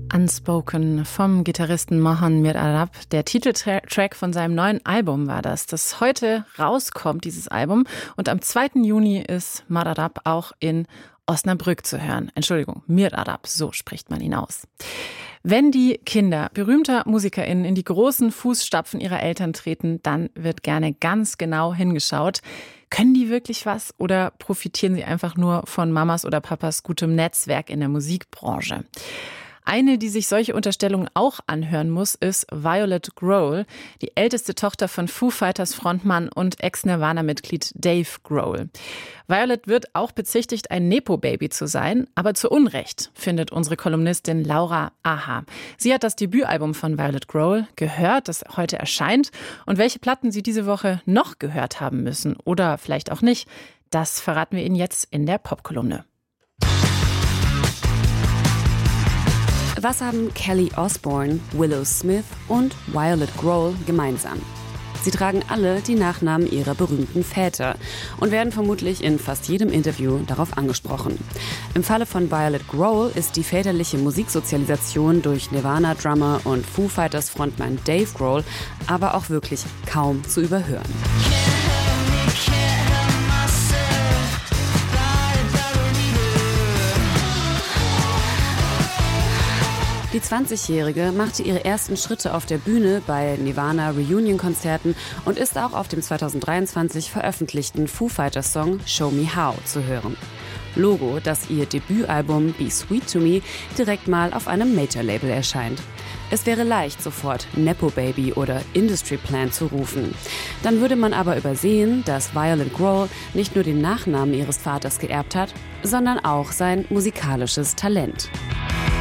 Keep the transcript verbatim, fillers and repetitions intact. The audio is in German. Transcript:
Unspoken vom Gitarristen Mohan Mir-Arab. Der Titeltrack von seinem neuen Album war das, das heute rauskommt, dieses Album. Und am zweiten Juni ist Mir-Arab auch in Osnabrück zu hören. Entschuldigung, Mir-Arab, so spricht man ihn aus. Wenn die Kinder berühmter MusikerInnen in die großen Fußstapfen ihrer Eltern treten, dann wird gerne ganz genau hingeschaut. Können die wirklich was oder profitieren sie einfach nur von Mamas oder Papas gutem Netzwerk in der Musikbranche? Eine, die sich solche Unterstellungen auch anhören muss, ist Violet Grohl, die älteste Tochter von Foo Fighters Frontmann und Ex-Nirvana-Mitglied Dave Grohl. Violet wird auch bezichtigt, ein Nepo-Baby zu sein, aber zu Unrecht, findet unsere Kolumnistin Laura Aha. Sie hat das Debütalbum von Violet Grohl gehört, das heute erscheint. Und welche Platten sie diese Woche noch gehört haben müssen oder vielleicht auch nicht, das verraten wir Ihnen jetzt in der Popkolumne. Was haben Kelly Osbourne, Willow Smith und Violet Grohl gemeinsam? Sie tragen alle die Nachnamen ihrer berühmten Väter und werden vermutlich in fast jedem Interview darauf angesprochen. Im Falle von Violet Grohl ist die väterliche Musiksozialisation durch Nirvana-Drummer und Foo Fighters-Frontmann Dave Grohl aber auch wirklich kaum zu überhören. Die zwanzigjährige machte ihre ersten Schritte auf der Bühne bei Nirvana Reunion-Konzerten und ist auch auf dem zweitausenddreiundzwanzig veröffentlichten Foo Fighters-Song Show Me How zu hören. Logo, dass ihr Debütalbum Be Sweet to Me direkt mal auf einem Major-Label erscheint. Es wäre leicht, sofort Nepo Baby oder Industry Plan zu rufen. Dann würde man aber übersehen, dass Violet Grohl nicht nur den Nachnamen ihres Vaters geerbt hat, sondern auch sein musikalisches Talent.